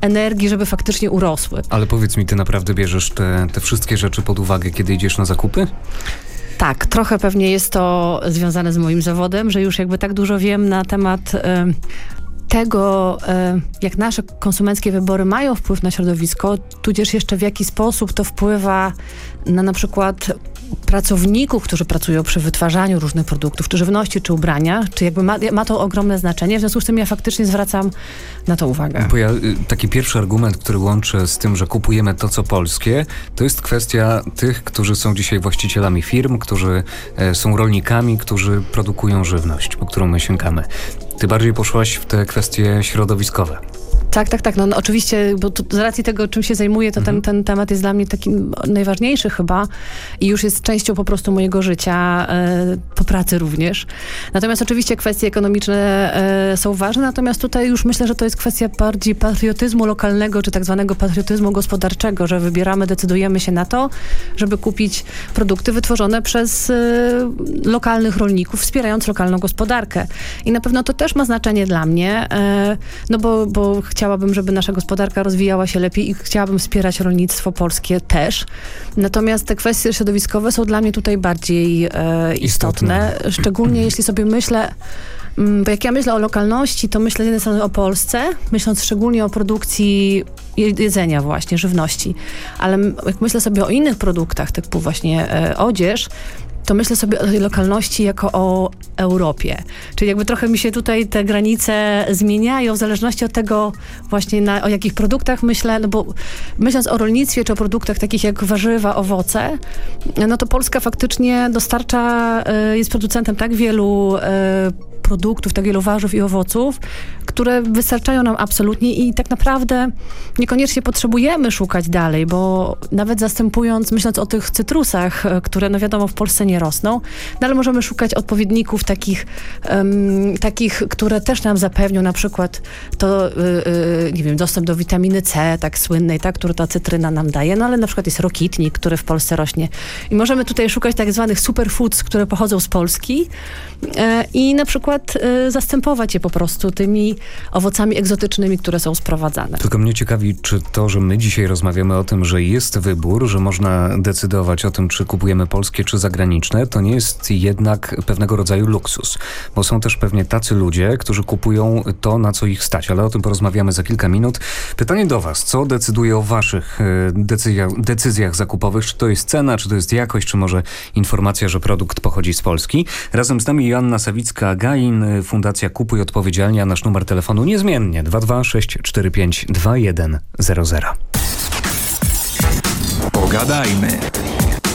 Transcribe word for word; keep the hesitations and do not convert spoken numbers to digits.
energii, żeby faktycznie urosły. Ale powiedz mi, ty naprawdę bierzesz te, te wszystkie rzeczy pod uwagę, kiedy idziesz na zakupy? Tak, trochę pewnie jest to związane z moim zawodem, że już jakby tak dużo wiem na temat y, tego, y, jak nasze konsumenckie wybory mają wpływ na środowisko, tudzież jeszcze w jaki sposób to wpływa na na przykład pracowników, którzy pracują przy wytwarzaniu różnych produktów, czy żywności, czy ubrania, czy jakby ma, ma to ogromne znaczenie. W związku z tym ja faktycznie zwracam na to uwagę. Bo ja, taki pierwszy argument, który łączę z tym, że kupujemy to, co polskie, to jest kwestia tych, którzy są dzisiaj właścicielami firm, którzy e, są rolnikami, którzy produkują żywność, po którą my sięgamy. Ty bardziej poszłaś w te kwestie środowiskowe. Tak, tak, tak. No, no oczywiście, bo tu, z racji tego, czym się zajmuję, to mhm. ten, ten temat jest dla mnie takim najważniejszy chyba i już jest częścią po prostu mojego życia, e, po pracy również. Natomiast oczywiście kwestie ekonomiczne e, są ważne, natomiast tutaj już myślę, że to jest kwestia bardziej patriotyzmu lokalnego, czy tak zwanego patriotyzmu gospodarczego, że wybieramy, decydujemy się na to, żeby kupić produkty wytworzone przez e, lokalnych rolników, wspierając lokalną gospodarkę. I na pewno to też ma znaczenie dla mnie, e, no bo, bo chciałabym, żeby nasza gospodarka rozwijała się lepiej i chciałabym wspierać rolnictwo polskie też. Natomiast te kwestie środowiskowe są dla mnie tutaj bardziej e, istotne. istotne. Szczególnie jeśli sobie myślę, bo jak ja myślę o lokalności, to myślę z jednej strony o Polsce, myśląc szczególnie o produkcji jedzenia właśnie, żywności. Ale jak myślę sobie o innych produktach, typu właśnie e, odzież, to myślę sobie o tej lokalności jako o Europie. Czyli jakby trochę mi się tutaj te granice zmieniają w zależności od tego właśnie na, o jakich produktach myślę, no bo myśląc o rolnictwie czy o produktach takich jak warzywa, owoce, no to Polska faktycznie dostarcza, jest producentem tak wielu produktów, tak wielu warzyw i owoców, które wystarczają nam absolutnie i tak naprawdę niekoniecznie potrzebujemy szukać dalej, bo nawet zastępując, myśląc o tych cytrusach, które no wiadomo w Polsce nie rosną, no ale możemy szukać odpowiedników takich, um, takich, które też nam zapewnią na przykład to, yy, yy, nie wiem, dostęp do witaminy C, tak słynnej, tak, którą ta cytryna nam daje, no ale na przykład jest rokitnik, który w Polsce rośnie. I możemy tutaj szukać tak zwanych superfoods, które pochodzą z Polski yy, i na przykład yy, zastępować je po prostu tymi owocami egzotycznymi, które są sprowadzane. Tylko mnie ciekawi, czy to, że my dzisiaj rozmawiamy o tym, że jest wybór, że można decydować o tym, czy kupujemy polskie, czy zagraniczne, to nie jest jednak pewnego rodzaju luksus. Bo są też pewnie tacy ludzie, którzy kupują to, na co ich stać. Ale o tym porozmawiamy za kilka minut. Pytanie do was. Co decyduje o waszych decyzjach, decyzjach zakupowych? Czy to jest cena, czy to jest jakość, czy może informacja, że produkt pochodzi z Polski? Razem z nami Joanna Sawicka-Gain, Fundacja Kupuj Odpowiedzialnie, a nasz numer telefonu niezmiennie dwa dwa sześć cztery pięć dwa jeden zero zero. Pogadajmy.